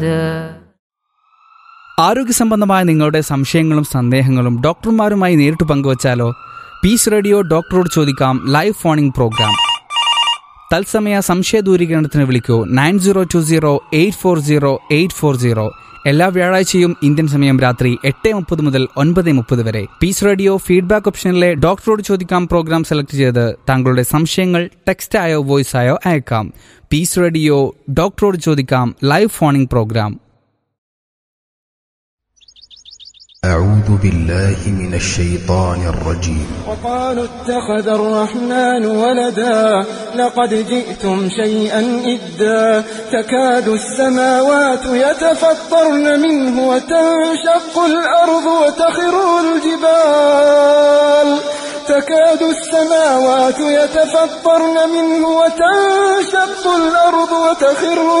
ആരോഗ്യ സംബന്ധമായ നിങ്ങളുടെ സംശയങ്ങളും സന്ദേഹങ്ങളും ഡോക്ടർമാരുമായി നേരിട്ട് പങ്കുവച്ചാലോ? പീസ് റേഡിയോ ഡോക്ടറോട് ചോദിക്കാം ലൈവ് ഫോണിംഗ് പ്രോഗ്രാം. തത്സമയ സംശയ ദൂരീകരണത്തിന് വിളിക്കൂ 9020840840. എല്ലാ വ്യാഴാഴ്ചയും ഇന്ത്യൻ സമയം രാത്രി 8:30 മുതൽ 9:30 വരെ. പീസ് റേഡിയോ ഫീഡ്ബാക്ക് ഓപ്ഷനിലെ ഡോക്ടറോട് ചോദിക്കാം പ്രോഗ്രാം സെലക്ട് ചെയ്ത് താങ്കളുടെ സംശയങ്ങൾ ടെക്സ്റ്റ് ആയോ വോയിസ് ആയോ അയക്കാം. പീസ് റേഡിയോ ഡോക്ടറോട് ചോദിക്കാം ലൈവ് ഫോണിംഗ് പ്രോഗ്രാം. أعوذ بالله من الشيطان الرجيم. وقالوا اتخذ الرحمن ولدا لقد جئتم شيئا إدا تكاد السماوات يتفطرن منه وتنشق الأرض وتخر الجبال تكاد السماوات يتفطرن منه وتنشق الأرض وتخر